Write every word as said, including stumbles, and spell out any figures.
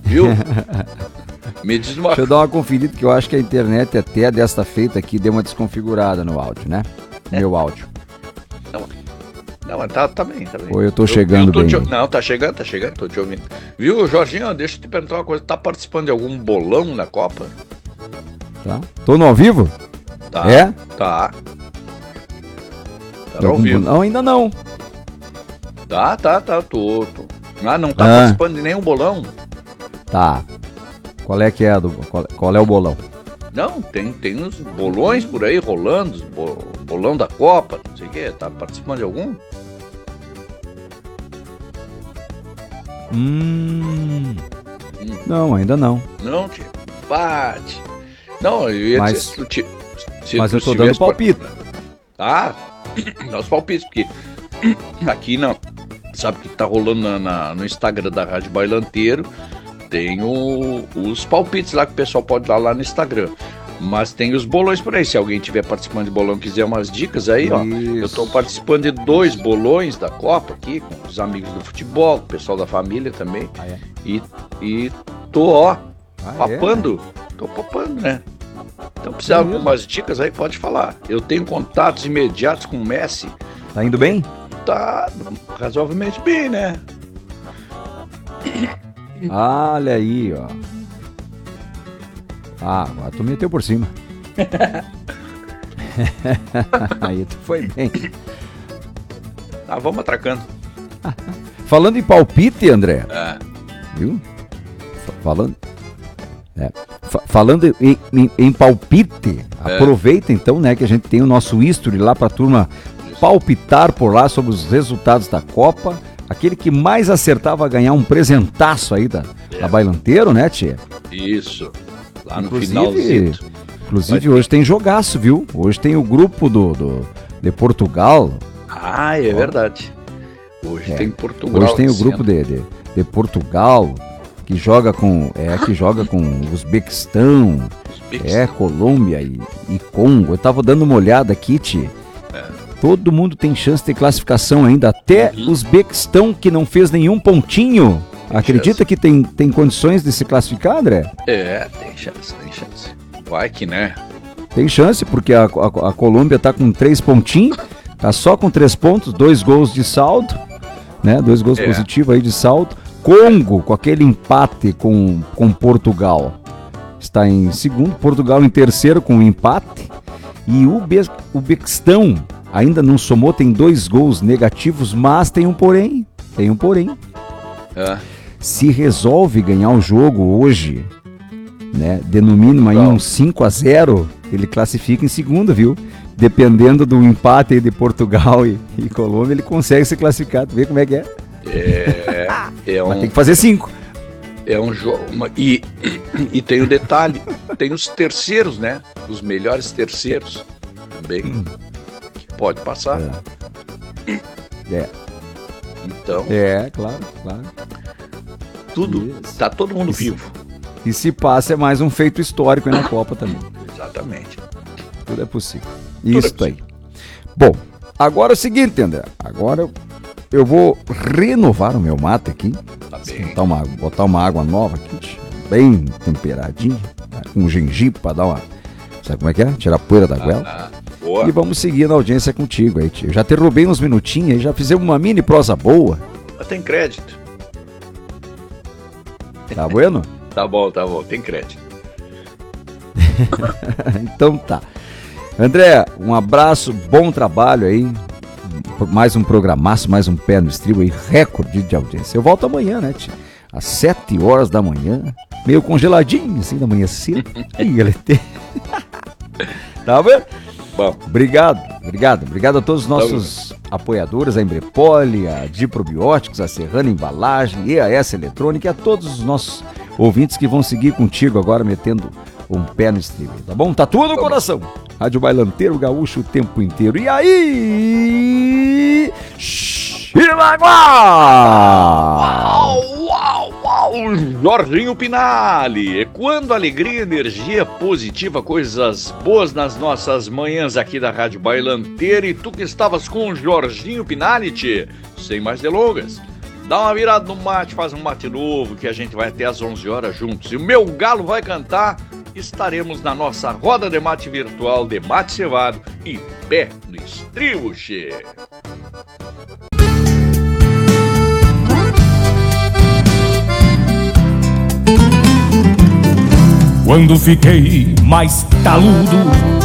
Viu? Me diz uma... Deixa eu dar uma conferida, que eu acho que a internet até desta feita aqui deu uma desconfigurada no áudio, né? É. Meu áudio. Não, não mas tá, tá bem, tá bem. Ou eu tô chegando eu tô bem? Te... Não, tá chegando, tá chegando, tô te ouvindo. Viu, Jorginho, deixa eu te perguntar uma coisa. Tá participando de algum bolão na Copa? Tá. Tô no ao vivo? Tá. É? Tá. Tá no Algum... ao vivo. Não, ainda não. Tá, tá, tá, tô, tô. Ah, não tá Ah. participando de nenhum bolão? Tá. Qual é que é do qual, qual é o bolão? Não, tem, tem uns bolões por aí rolando, os bo- bolão da Copa, não sei o que, tá participando de algum? Hum. Hum. Não, ainda não. Não, tio. Bate. Não, eu ia Mas- dizer, se tu ti- se Mas tu eu tô tivesse dando palpite. Ah, dá os palpites, porque aqui não. Sabe que tá rolando na, na- no Instagram da Rádio Bailanteiro, tem o- os palpites lá que o pessoal pode dar lá no Instagram. Mas tem os bolões por aí. Se alguém tiver participando de bolão e quiser umas dicas aí, ó. Eu Isso. tô participando de dois bolões da Copa aqui, com os amigos do futebol, com o pessoal da família também. Ah, é? E, e tô, ó, Ah, é? papando. Tô papando, né? Então precisar de mesmo? algumas dicas aí, pode falar. Eu tenho contatos imediatos com o Messi. Tá indo bem? Tá razoavelmente bem, né? Olha aí, ó. Ah, agora tu meteu por cima. Aí tu foi bem. Ah, vamos atracando. Falando em palpite, André, É. viu? Fa- Falando, é, fa- falando em, em- em palpite, É. aproveita então, né, que a gente tem o nosso history lá pra turma palpitar por lá sobre os resultados da Copa. Aquele que mais acertava ganhar um presentaço aí da, É. da Bailanteiro, né, tia? Isso. Lá no Inclusive, finalzinho. inclusive Vai hoje tem jogaço, viu? Hoje tem o grupo do, do- de Portugal. Ah, é verdade. Hoje É. tem Portugal. Hoje tem o descendo. grupo de, de, de Portugal que joga com é que joga com Uzbequistão, é Colômbia e, e Congo. Eu tava dando uma olhada aqui, Ti. É. Todo mundo tem chance de classificação ainda, até Uhum. Uzbequistão que não fez nenhum pontinho. Tem Acredita chance. que tem, tem condições de se classificar, André? É, tem chance, tem chance. Vai que, né? Tem chance, porque a, a, a Colômbia tá com três pontinhos, tá só com três pontos, dois gols de saldo, né? Dois gols É. positivos aí de saldo. Congo, com aquele empate com, com Portugal, está em segundo. Portugal em terceiro com um empate. E o Ube- Uzbequistão ainda não somou, tem dois gols negativos, mas tem um porém. Tem um porém. É. Se resolve ganhar o jogo hoje, né, de no mínimo aí Não. um cinco a zero, ele classifica em segundo, viu? Dependendo do empate aí de Portugal e, e Colômbia, ele consegue se classificar. Tu vê como é que é? É, é Mas um, tem que fazer cinco. é um jogo. uma- E, e tem o detalhe: tem os terceiros, né? Os melhores terceiros também. Que pode passar. É, Então, é, claro, claro. tudo. Isso. Tá todo mundo Isso. vivo. E se passa é mais um feito histórico aí na Copa também. Exatamente. Tudo é possível. é Isso aí. Bom, agora é o seguinte, André. Agora eu, eu vou renovar o meu mate aqui. Tá bem. Botar uma, botar uma água nova aqui, bem temperadinha, né, com gengibre pra dar uma... Sabe como é que é? Tirar a poeira da goela. Ah, boa. E vamos seguir na audiência contigo aí, tio. Eu já te roubei uns minutinhos aí, já fizemos uma mini prosa boa. Mas tem crédito. Tá bueno? Tá bom, tá bom. Tem crédito. Então tá. André, um abraço, bom trabalho aí. Mais um programaço, mais um pé no estribo aí, recorde de audiência. Eu volto amanhã, né, tio? Às sete horas da manhã, meio congeladinho, assim, da manhã cedo. Ih, ele tem... Tá vendo? Bom, Obrigado, obrigado. Obrigado a todos os nossos apoiadores, a Embrepoli, a Diprobióticos, a Serrana Embalagem, E A S Eletrônica e a todos os nossos ouvintes que vão seguir contigo agora, metendo um pé no streaming, tá bom? Tá tudo no Tá coração. Rádio Bailanteiro Gaúcho o tempo inteiro. E aí... Chilaguá! Uau, uau, uau! Jorginho Pinali! E quando alegria, energia positiva, coisas boas nas nossas manhãs aqui da Rádio Bailanteira. E tu que estavas com o Jorginho Pinali, tchê, sem mais delongas, Dá uma virada no mate, faz um mate novo, que a gente vai até às onze horas juntos. E o meu galo vai cantar, estaremos na nossa roda de mate virtual de mate cevado e pé no estribo, che. Quando fiquei mais taludo,